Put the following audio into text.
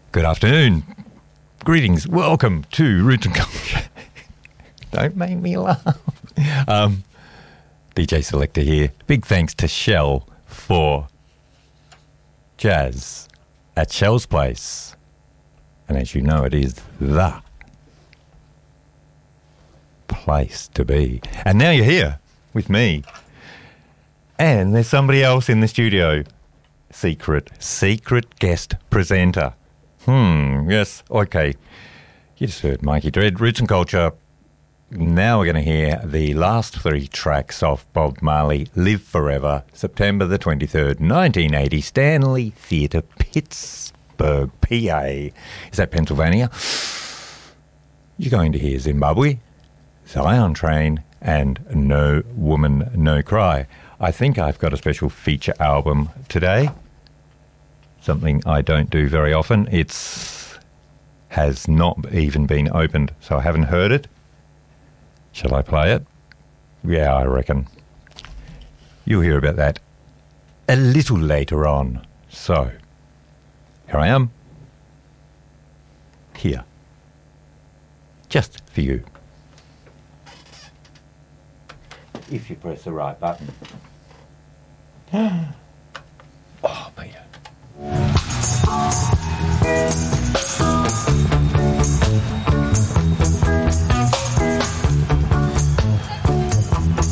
Good afternoon. Greetings. Welcome to Roots and Culture. Don't make me laugh. DJ Selector here. Big thanks to Shell for jazz at Shell's Place. And as you know, it is the place to be. And now you're here with me. And there's somebody else in the studio. Secret guest presenter. Yes, okay. You just heard Mikey Dread, Roots and Culture. Now we're going to hear the last three tracks of Bob Marley, Live Forever, September the 23rd, 1980, Stanley Theatre, Pittsburgh, PA. Is that Pennsylvania? You're going to hear Zimbabwe, Zion Train, and No Woman, No Cry. I think I've got a special feature album today. Something I don't do very often. Has not even been opened, so I haven't heard it. Shall I play it? Yeah, I reckon. You'll hear about that a little later on. So, here I am. Here. Just for you. If you press the right button.